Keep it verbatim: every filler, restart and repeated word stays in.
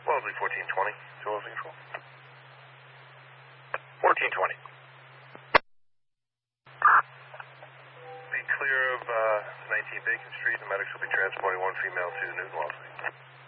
Wellesley fourteen twenty, to Wellesley Control. fourteen twenty. Be clear of uh, nineteen Bacon Street. The medics will be transporting one female to Newton Wellesley.